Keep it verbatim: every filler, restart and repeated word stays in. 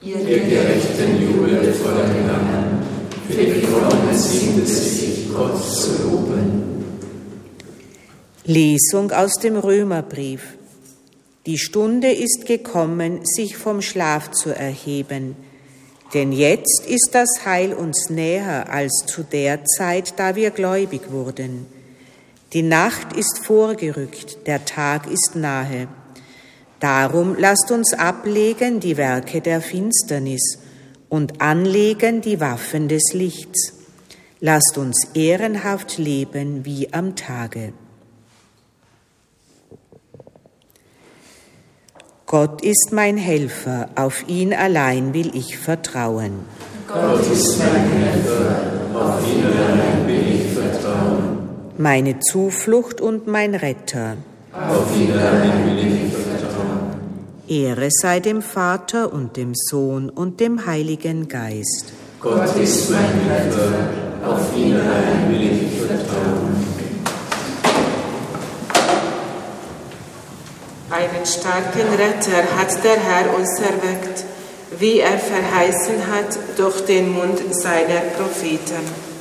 Ihr Gerechten jubelt vor dem Herrn, für die Frommen singt es sich, Gott zu loben. Lesung aus dem Römerbrief. Die Stunde ist gekommen, sich vom Schlaf zu erheben. Denn jetzt ist das Heil uns näher als zu der Zeit, da wir gläubig wurden. Die Nacht ist vorgerückt, der Tag ist nahe. Darum lasst uns ablegen die Werke der Finsternis und anlegen die Waffen des Lichts. Lasst uns ehrenhaft leben wie am Tage. Gott ist mein Helfer, auf ihn allein will ich vertrauen. Gott ist mein Helfer, auf ihn allein will ich vertrauen. Meine Zuflucht und mein Retter, auf ihn allein will ich vertrauen. Ehre sei dem Vater und dem Sohn und dem Heiligen Geist. Gott ist mein Helfer, auf ihn allein will ich vertrauen. Einen starken Retter hat der Herr uns erweckt, wie er verheißen hat durch den Mund seiner Propheten.